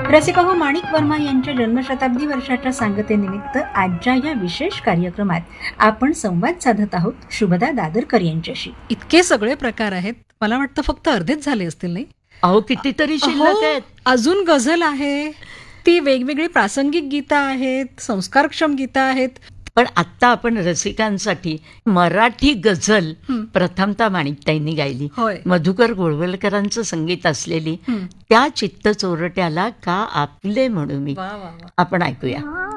रसिका हो, माणिक वर्मा यांच्या जन्मशताब्दी वर्षाच्या सांगतेनिमित्त आजच्या या विशेष कार्यक्रमात आपण संवाद साधत आहोत शुभदा दादरकर यांच्याशी. इतके सगळे प्रकार आहेत, मला वाटतं फक्त अर्धेच झाले असतील नाही. अहो कितीतरी शिल्लक आहेत. अजून गझल आहे, ती वेगवेगळी प्रासंगिक गीतं आहेत, संस्कारक्षम गीतं आहेत. पण आता आपण रसिकांसाठी मराठी गझल प्रथमतः माणिकताईंनी गायली. होय. मधुकर गोळवलकरांचं संगीत असलेली त्या चित्त चोरट्याला का आपले म्हणू मी, वा वा वा. आपण ऐकूया.